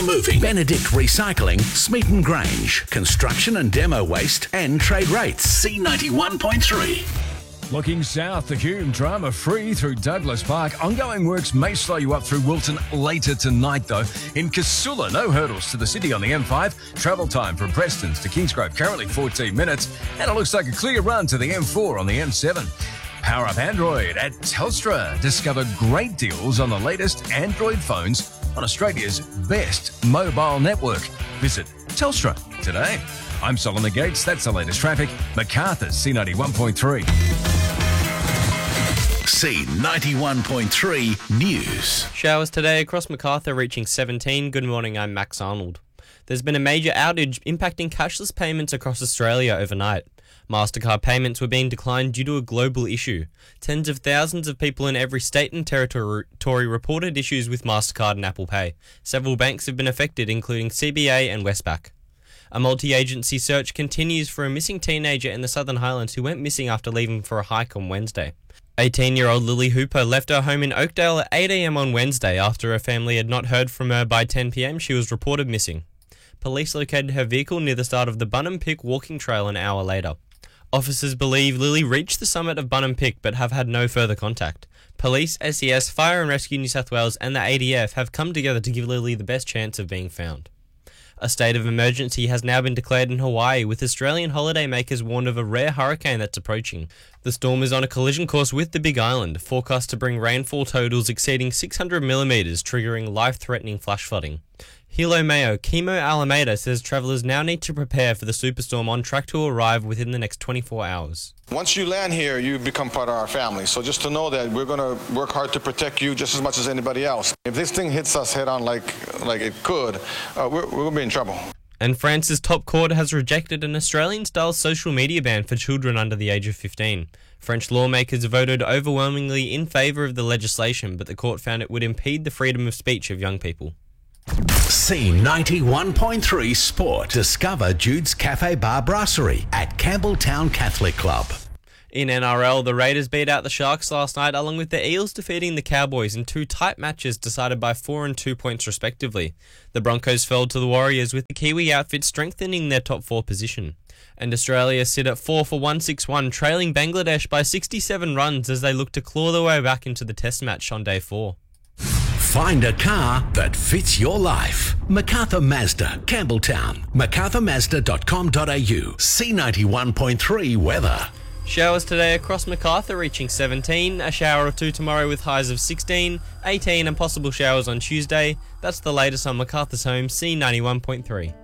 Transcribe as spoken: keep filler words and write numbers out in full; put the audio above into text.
Moving. Benedict Recycling, Smeaton Grange. Construction and demo waste and trade rates. C ninety-one point three. Looking south, the Hume drama free through Douglas Park. Ongoing works may slow you up through Wilton later tonight, though. In Casula, no hurdles to the city on the M five. Travel time from Prestons to Kingsgrove currently fourteen minutes. And it looks like a clear run to the M four on the M seven. Power up Android at Telstra. Discover great deals on the latest Android phones on Australia's best mobile network. Visit Telstra today. I'm Solomon Gates. That's the latest traffic. Macarthur's C ninety-one point three. C ninety-one point three News. Showers today across Macarthur reaching seventeen. Good morning, I'm Max Arnold. There's been a major outage impacting cashless payments across Australia overnight. MasterCard payments were being declined due to a global issue. Tens of thousands of people in every state and territory reported issues with MasterCard and Apple Pay. Several banks have been affected, including C B A and Westpac. A multi-agency search continues for a missing teenager in the Southern Highlands who went missing after leaving for a hike on Wednesday. eighteen-year-old Lily Hooper left her home in Oakdale at eight a.m. on Wednesday. After her family had not heard from her by ten p.m, she was reported missing. Police located her vehicle near the start of the Bunham Pick walking trail an hour later. Officers believe Lily reached the summit of Bunham Pick but have had no further contact. Police, S E S, Fire and Rescue New South Wales and the A D F have come together to give Lily the best chance of being found. A state of emergency has now been declared in Hawaii, with Australian holidaymakers warned of a rare hurricane that's approaching. The storm is on a collision course with the Big Island, forecast to bring rainfall totals exceeding six hundred millimetres, triggering life-threatening flash flooding. Hilo Mayo Kimo Alameda says travellers now need to prepare for the superstorm on track to arrive within the next twenty-four hours. Once you land here, you become part of our family. So just to know that we're going to work hard to protect you just as much as anybody else. If this thing hits us head on like like it could, uh, we're, we're going to be in trouble. And France's top court has rejected an Australian-style social media ban for children under the age of fifteen. French lawmakers voted overwhelmingly in favour of the legislation, but the court found it would impede the freedom of speech of young people. C ninety-one point three Sport. Discover Jude's Cafe Bar Brasserie at Campbelltown Catholic Club. In N R L, the Raiders beat out the Sharks last night, along with the Eels defeating the Cowboys in two tight matches decided by four and two points respectively. The Broncos fell to the Warriors, with the Kiwi outfit strengthening their top four position. And Australia sit at four for one sixty-one, trailing Bangladesh by sixty-seven runs as they look to claw their way back into the Test match on day four. Find a car that fits your life. MacArthur Mazda, Campbelltown. macarthur mazda dot com dot a u. C ninety-one point three weather. Showers today across Macarthur reaching seventeen, a shower or two tomorrow with highs of sixteen, eighteen and possible showers on Tuesday. That's the latest on Macarthur's home, C ninety-one point three.